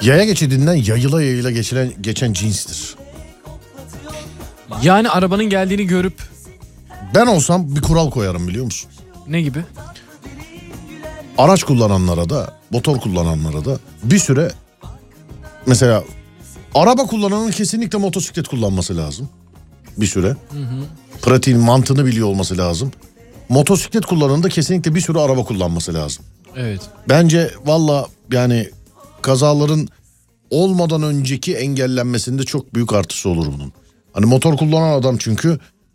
Yaya geçidinden yayıla yayıla geçen cinstir. Yani arabanın geldiğini görüp... Ben olsam bir kural koyarım, biliyor musun? Ne gibi? Araç kullananlara da, motor kullananlara da bir süre... Mesela araba kullananın kesinlikle motosiklet kullanması lazım. Bir süre. Pratiğin, mantığını biliyor olması lazım. Motosiklet kullananın da kesinlikle bir süre araba kullanması lazım. Evet. Bence valla yani kazaların olmadan önceki engellenmesinde çok büyük artısı olur bunun. Hani motor kullanan adam çünkü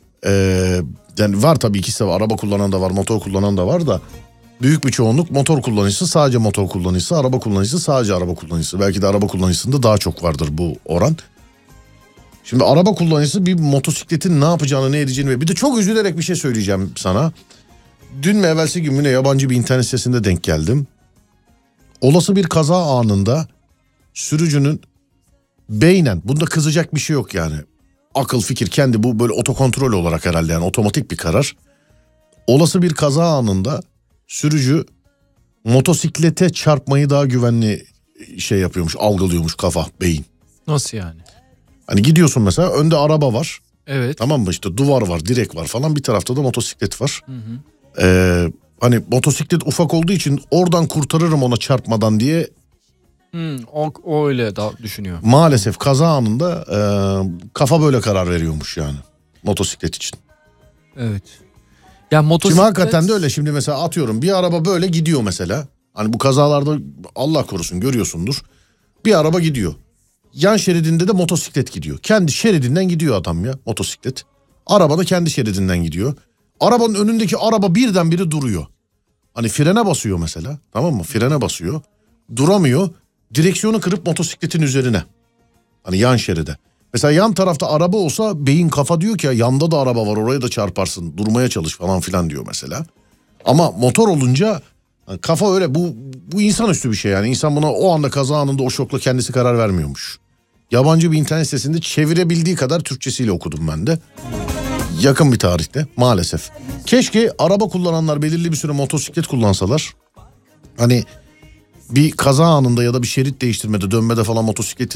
yani var tabii, ikisi de var. Araba kullanan da var, motor kullanan da var da büyük bir çoğunluk motor kullanıcısı sadece motor kullanıcısı, araba kullanıcısı sadece araba kullanıcısı. Belki de araba kullanıcısında daha çok vardır bu oran. Şimdi araba kullanıcısı bir motosikletin ne yapacağını, ne edeceğini ve bir de çok üzülerek bir şey söyleyeceğim sana. Dün mü evvelsi gün mü ne, yabancı bir internet sitesinde denk geldim. Olası bir kaza anında sürücünün beynen, bunda kızacak bir şey yok yani. Akıl fikir kendi, bu böyle otokontrol olarak herhalde, yani otomatik bir karar. Olası bir kaza anında sürücü motosiklete çarpmayı daha güvenli şey yapıyormuş, algılıyormuş kafa, beyin. Nasıl yani? Hani gidiyorsun mesela, önde araba var. Evet. Tamam mı, işte duvar var, direk var falan, bir tarafta da motosiklet var. Hı hı. Hani motosiklet ufak olduğu için oradan kurtarırım ona çarpmadan diye. O öyle da düşünüyor. Maalesef kaza anında kafa böyle karar veriyormuş yani motosiklet için. Evet. Ya motosiklet... Şimdi hakikaten de öyle. Şimdi mesela atıyorum bir araba böyle gidiyor mesela. Hani bu kazalarda Allah korusun görüyorsundur. Bir araba gidiyor. Yan şeridinde de motosiklet gidiyor. Kendi şeridinden gidiyor adam ya, motosiklet. Araba da kendi şeridinden gidiyor. Arabanın önündeki araba birdenbire duruyor. Hani frene basıyor mesela, tamam mı? Frene basıyor. Duramıyor. Direksiyonu kırıp motosikletin üzerine. Hani yan şeride. Mesela yan tarafta araba olsa beyin, kafa diyor ki ya yanda da araba var, oraya da çarparsın, durmaya çalış falan filan diyor mesela. Ama motor olunca kafa öyle, bu insanüstü bir şey yani. İnsan buna o anda, kaza anında o şokla kendisi karar vermiyormuş. Yabancı bir internet sitesinde çevirebildiği kadar Türkçesiyle okudum ben de. Yakın bir tarihte maalesef. Keşke araba kullananlar belirli bir süre motosiklet kullansalar. Hani bir kaza anında ya da bir şerit değiştirmede, dönmede falan motosiklet